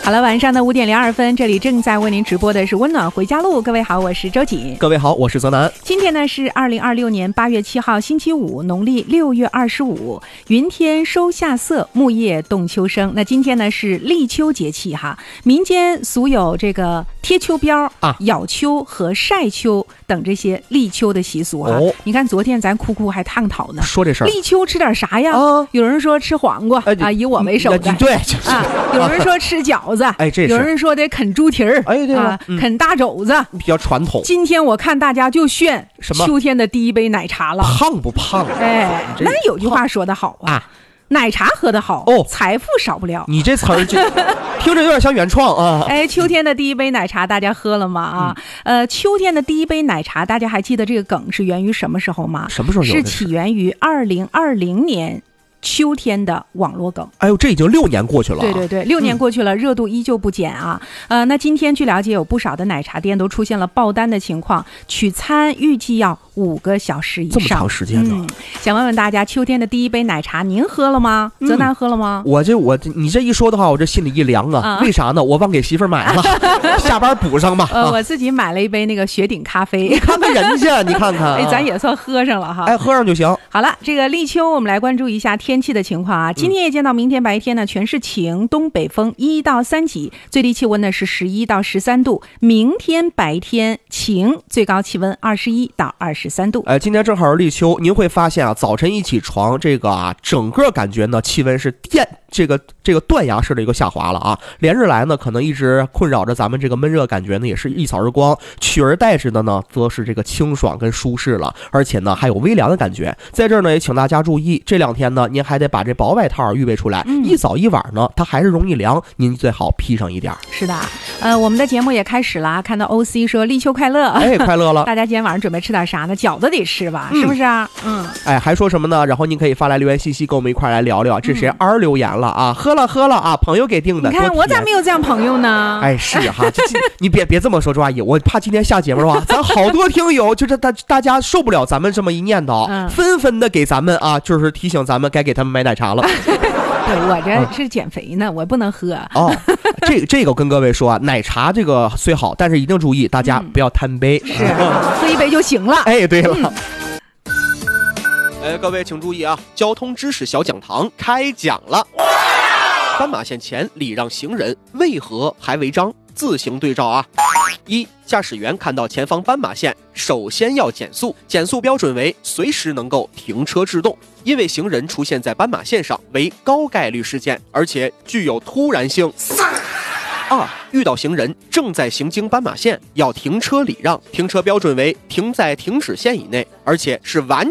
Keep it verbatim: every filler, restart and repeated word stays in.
好了，晚上的五点零二分，这里正在为您直播的是温暖回家路。各位好，我是周瑾。 各位好，我是泽南。 今天呢是二零二六年八月七号星期五，农历六月二十五，云天收夏色，木叶动秋声。那今天呢是立秋节气哈，民间俗有这个贴秋膘啊、咬秋和晒秋等这些立秋的习俗啊。哦、你看昨天咱哭哭还探讨呢， 说这事儿， 立秋吃点啥呀？啊、有人说吃黄瓜、哎、啊，以我为首的， 对啊，有人说吃饺子， 哎，这是有人说得啃猪蹄儿， 哎，对啊、 嗯，啃大肘子， 比较传统。 今天我看大家就炫什么？ 秋天的第一杯奶茶了， 胖不胖？ 哎，那有句话说得好啊。啊奶茶喝得好哦，财富少不了。 你这词儿就听着有点像原创啊！ 哎，秋天的第一杯奶茶大家喝了吗？啊，嗯、呃，秋天的第一杯奶茶，大家还记得这个梗是源于什么时候吗？ 什么时候有的？ 是起源于二零二零年。秋天的网络梗， 哎呦，这已经六年过去了、啊。 对对对，六年过去了，嗯、热度依旧不减啊。呃，那今天据了解，有不少的奶茶店都出现了爆单的情况，取餐预计要五个小时以上， 这么长时间呢、嗯？ 想问问大家，秋天的第一杯奶茶您喝了吗？嗯、泽南喝了吗？ 我这我你这一说的话，我这心里一凉啊。嗯、为啥呢？我忘给媳妇儿买了，下班补上吧。 呃，我自己买了一杯那个雪顶咖啡， 你看看人家，你看看， 哎，咱也算喝上了哈。 哎，喝上就行。 好了，这个立秋，我们来关注一下天气的情况啊。今天夜间到明天白天呢，全是晴，东北风一到三级，最低气温呢是十一到十三度。明天白天晴，最高气温二十一到二十三度。 哎，今天正好是立秋，您会发现啊，早晨一起床，这个啊，整个感觉呢，气温是电这个这个断崖式的一个下滑了啊。连日来呢，可能一直困扰着咱们这个闷热感觉呢，也是一扫而光，取而代之的呢，则是这个清爽跟舒适了，而且呢，还有微凉的感觉。在这儿呢，也请大家注意，这两天呢，您还得把这薄外套预备出来，嗯、一早一晚呢，它还是容易凉，您最好披上一点。 是的，呃，我们的节目也开始了，看到 O C 说立秋快乐， 哎，快乐了。 大家今天晚上准备吃点啥呢？饺子得吃吧，嗯、是不是啊？嗯， 哎，还说什么呢？然后您可以发来留言信息，跟我们一块来聊聊。这谁 R 留言了啊？喝了喝了啊，朋友给定的。 你看我咋没有这样朋友呢？ 哎，是哈，这你别别这么说，周阿姨，我怕今天下节目的话，咱好多听友就是大大家受不了咱们这么一念叨，嗯、纷纷的给咱们啊，就是提醒咱们该给他们买奶茶了。 对，我这是减肥呢，嗯、我不能喝。 哦，这个这个跟各位说啊，奶茶这个虽好，但是一定注意，大家不要贪杯， 嗯、是、啊、喝一杯就行了。 哎，对了。嗯哎，各位请注意啊！交通知识小讲堂开讲了。斑马线前礼让行人，为何还违章？自行对照啊！一，驾驶员看到前方斑马线，首先要减速，减速标准为随时能够停车制动，因为行人出现在斑马线上为高概率事件，而且具有突然性。二，遇到行人正在行经斑马线，要停车礼让，停车标准为停在停止线以内，而且是完